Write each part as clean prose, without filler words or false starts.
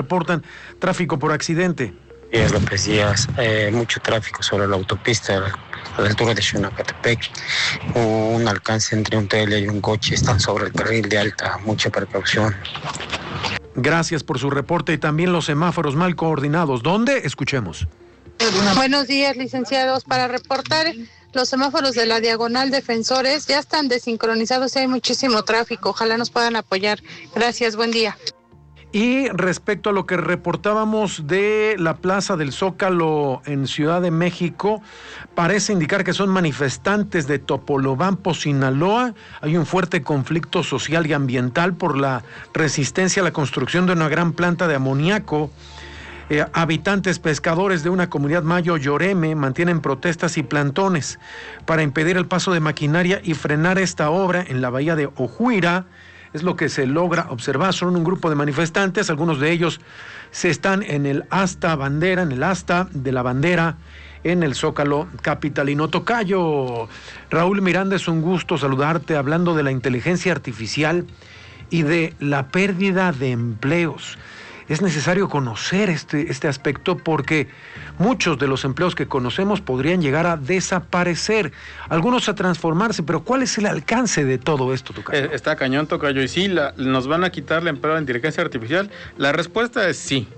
reportan tráfico por accidente. Es lo que decías, mucho tráfico sobre la autopista a la altura de Xonacatepec. Un alcance entre un tele y un coche están sobre el carril de alta, mucha precaución. Gracias por su reporte. Y también los semáforos mal coordinados. ¿Dónde? Escuchemos. Buenos días, licenciados. Para reportar, los semáforos de la Diagonal Defensores ya están desincronizados y hay muchísimo tráfico. Ojalá nos puedan apoyar. Gracias, buen día. Y respecto a lo que reportábamos de la Plaza del Zócalo en Ciudad de México, parece indicar que son manifestantes de Topolobampo, Sinaloa. Hay un fuerte conflicto social y ambiental por la resistencia a la construcción de una gran planta de amoníaco. Habitantes pescadores de una comunidad mayo-yoreme mantienen protestas y plantones para impedir el paso de maquinaria y frenar esta obra en la bahía de Ojuira. Es lo que se logra observar. Son un grupo de manifestantes, algunos de ellos se están en el asta de la bandera en el Zócalo capitalino. Tocayo, Raúl Miranda, es un gusto saludarte hablando de la inteligencia artificial y de la pérdida de empleos. Es necesario conocer este aspecto porque muchos de los empleos que conocemos podrían llegar a desaparecer, algunos a transformarse, pero ¿cuál es el alcance de todo esto, Tocayo? Está cañón, Tocayo, y sí, nos van a quitar el empleo de inteligencia artificial. La respuesta es sí,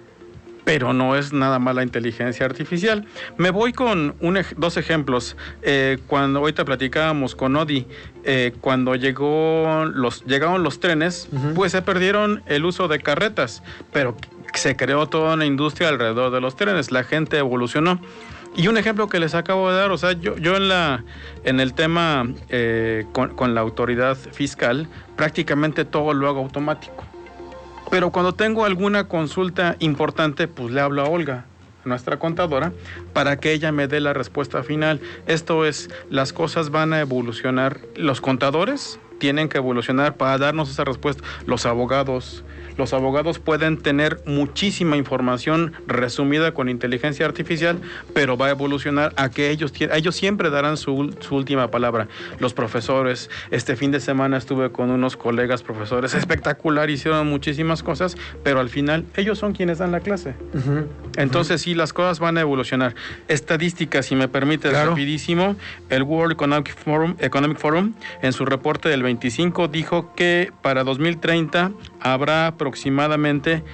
pero no es nada más la inteligencia artificial. Me voy con dos ejemplos. Cuando ahorita platicábamos con Odi, cuando llegaron los trenes, pues se perdieron el uso de carretas, pero se creó toda una industria alrededor de los trenes, la gente evolucionó. Y un ejemplo que les acabo de dar, o sea, yo en el tema con la autoridad fiscal, prácticamente todo lo hago automático. Pero cuando tengo alguna consulta importante, pues le hablo a Olga, nuestra contadora, para que ella me dé la respuesta final. Esto es, las cosas van a evolucionar. Los contadores tienen que evolucionar para darnos esa respuesta. Los abogados pueden tener muchísima información resumida con inteligencia artificial, pero va a evolucionar a que ellos siempre darán su última palabra. Los profesores, este fin de semana estuve con unos colegas profesores espectacular, hicieron muchísimas cosas, pero al final ellos son quienes dan la clase. Entonces sí, las cosas van a evolucionar. Estadísticas, si me permite, claro. Rapidísimo, el World Economic Forum en su reporte del 25 dijo que para 2030 habrá aproximadamente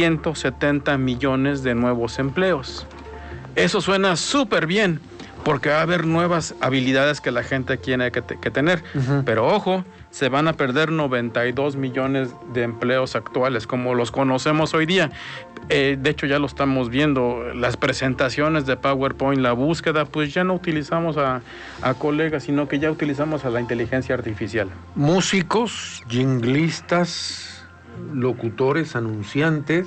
170 millones de nuevos empleos. Eso suena súper bien, porque va a haber nuevas habilidades que la gente tiene que tener. Pero ojo, se van a perder 92 millones de empleos actuales, como los conocemos hoy día. De hecho, ya lo estamos viendo, las presentaciones de PowerPoint, la búsqueda, pues ya no utilizamos a colegas, sino que ya utilizamos a la inteligencia artificial. Músicos, jinglistas, locutores, anunciantes,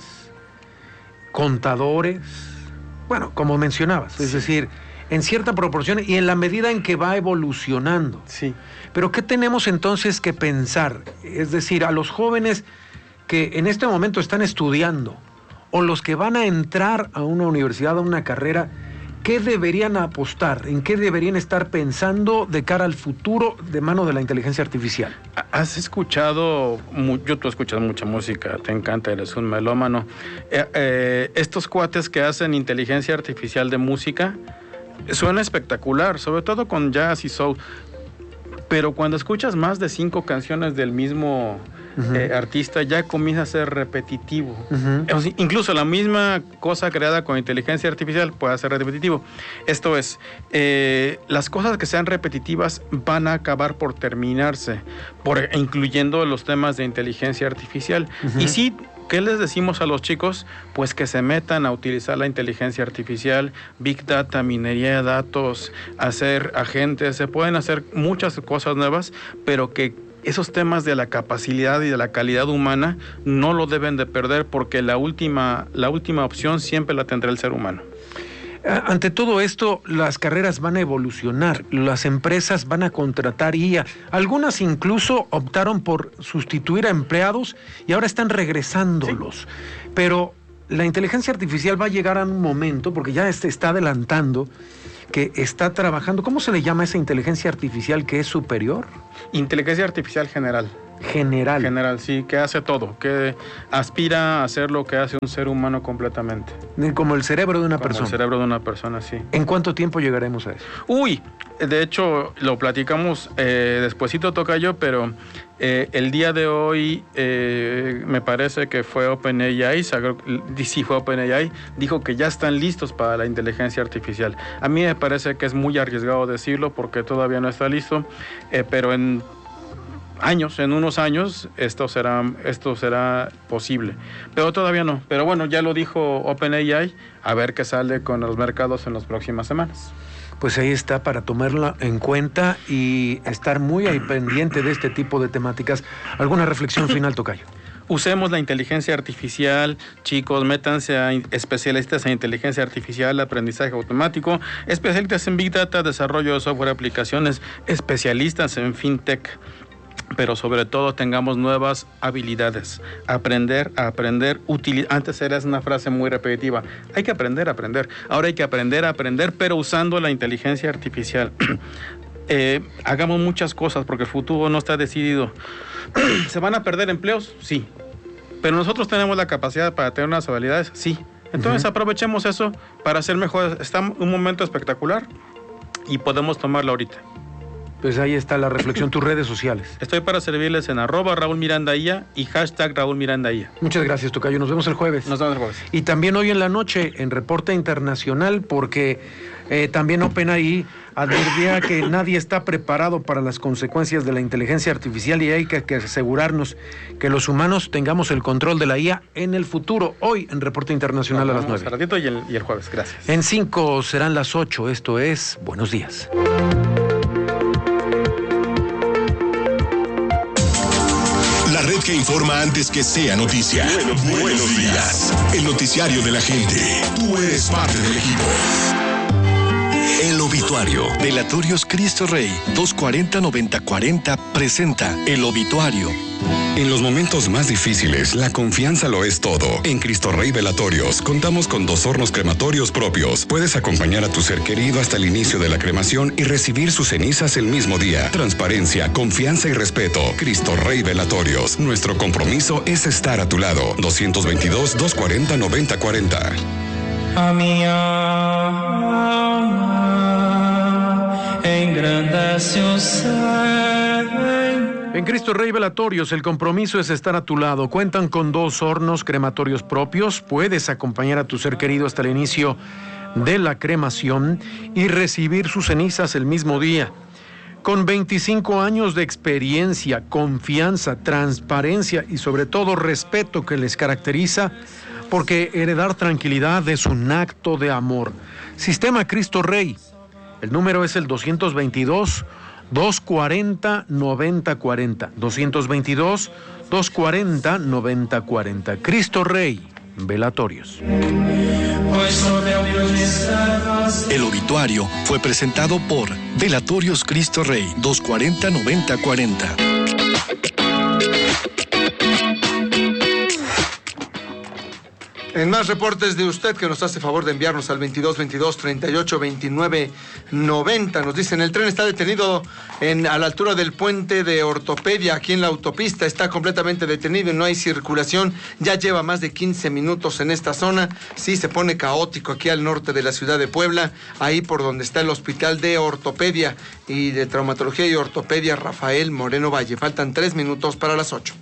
contadores, bueno, como mencionabas, es decir, en cierta proporción y en la medida en que va evolucionando. Sí. Pero ¿qué tenemos entonces que pensar? Es decir, a los jóvenes que en este momento están estudiando o los que van a entrar a una universidad, a una carrera, ¿qué deberían apostar? ¿En qué deberían estar pensando de cara al futuro de mano de la inteligencia artificial? ¿Has escuchado, tú escuchas mucha música, te encanta, eres un melómano, estos cuates que hacen inteligencia artificial de música, suena espectacular, sobre todo con jazz y soul, pero cuando escuchas más de 5 canciones del mismo artista, ya comienza a ser repetitivo. Incluso la misma cosa creada con inteligencia artificial puede ser repetitivo. Esto es, las cosas que sean repetitivas van a acabar por terminarse, incluyendo los temas de inteligencia artificial. Y sí, ¿qué les decimos a los chicos? Pues que se metan a utilizar la inteligencia artificial, Big Data, minería de datos, hacer agentes, se pueden hacer muchas cosas nuevas, pero que esos temas de la capacidad y de la calidad humana no lo deben de perder, porque la última opción siempre la tendrá el ser humano. Ante todo esto, las carreras van a evolucionar, las empresas van a contratar IA, algunas incluso optaron por sustituir a empleados y ahora están regresándolos, sí. Pero la inteligencia artificial va a llegar a un momento, porque ya se está adelantando, que está trabajando, ¿cómo se le llama esa inteligencia artificial que es superior? Inteligencia artificial general. general. General, sí, que hace todo, que aspira a hacer lo que hace un ser humano completamente. Como el cerebro de una Como persona. el cerebro de una persona, sí. ¿En cuánto tiempo llegaremos a eso? De hecho, lo platicamos despuesito, tocayo, pero el día de hoy me parece que fue OpenAI, sí fue OpenAI, dijo que ya están listos para la inteligencia artificial. A mí me parece que es muy arriesgado decirlo porque todavía no está listo, pero en unos años, esto será posible. Pero todavía no. Pero bueno, ya lo dijo OpenAI, a ver qué sale con los mercados en las próximas semanas. Pues ahí está para tomarla en cuenta y estar muy ahí pendiente de este tipo de temáticas. ¿Alguna reflexión final, tocayo? Usemos la inteligencia artificial, chicos, métanse a especialistas en inteligencia artificial, aprendizaje automático, especialistas en Big Data, desarrollo de software, aplicaciones, especialistas en FinTech. Pero sobre todo tengamos nuevas habilidades. Aprender. Antes era una frase muy repetitiva. Hay que aprender. Ahora hay que aprender, pero usando la inteligencia artificial. Hagamos muchas cosas porque el futuro no está decidido. ¿Se van a perder empleos? Sí. Pero nosotros tenemos la capacidad para tener unas habilidades, sí. Entonces aprovechemos eso para ser mejores. Está un momento espectacular y podemos tomarlo ahorita. Pues ahí está la reflexión, tus redes sociales. Estoy para servirles en @RaúlMirandaIA y #RaúlMirandaIA. Muchas gracias, tocayo. Nos vemos el jueves. Nos vemos el jueves. Y también hoy en la noche en Reporte Internacional, porque también OpenAI advertía que nadie está preparado para las consecuencias de la inteligencia artificial y hay que asegurarnos que los humanos tengamos el control de la IA en el futuro. Hoy en Reporte Internacional a las 9. Un ratito y el jueves. Gracias. En 5 serán las 8. Esto es Buenos Días. La red que informa antes que sea noticia. Buenos días. El noticiario de la gente. Tú eres parte del equipo. El obituario. Velatorios Cristo Rey 240-9040 presenta El obituario. En los momentos más difíciles, la confianza lo es todo. En Cristo Rey Velatorios contamos con 2 hornos crematorios propios. Puedes acompañar a tu ser querido hasta el inicio de la cremación y recibir sus cenizas el mismo día. Transparencia, confianza y respeto. Cristo Rey Velatorios. Nuestro compromiso es estar a tu lado. 222-240-9040. A minha alma engrandece o céu. En Cristo Rey Velatorios, el compromiso es estar a tu lado. Cuentan con 2 hornos crematorios propios. Puedes acompañar a tu ser querido hasta el inicio de la cremación y recibir sus cenizas el mismo día. Con 25 años de experiencia, confianza, transparencia y sobre todo respeto que les caracteriza, porque heredar tranquilidad es un acto de amor. Sistema Cristo Rey. El número es el 222-240-9040. 222-240-9040. Cristo Rey, Velatorios. El obituario fue presentado por Velatorios Cristo Rey 240-9040. En más reportes de usted que nos hace favor de enviarnos al 2222-3829-90. Nos dicen, el tren está detenido a la altura del puente de Ortopedia, aquí en la autopista. Está completamente detenido y no hay circulación. Ya lleva más de 15 minutos en esta zona. Sí, se pone caótico aquí al norte de la ciudad de Puebla, ahí por donde está el hospital de ortopedia y de traumatología y ortopedia Rafael Moreno Valle. Faltan 3 minutos para las 8.